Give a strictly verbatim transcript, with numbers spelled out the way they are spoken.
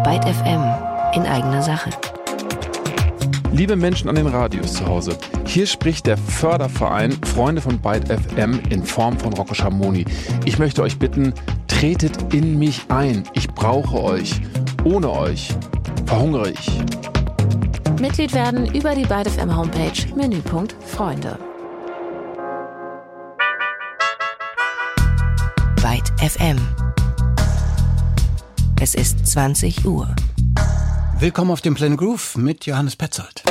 Byte F M in eigener Sache. Liebe Menschen an den Radios zu Hause, hier spricht der Förderverein Freunde von Byte F M in Form von Rocco Schamoni. Ich möchte euch bitten, tretet in mich ein. Ich brauche euch. Ohne euch verhungere ich. Mitglied werden über die Byte F M Homepage, Menüpunkt Freunde. Byte F M. Es ist zwanzig Uhr. Willkommen auf dem Planet Groove mit Johannes Petzold.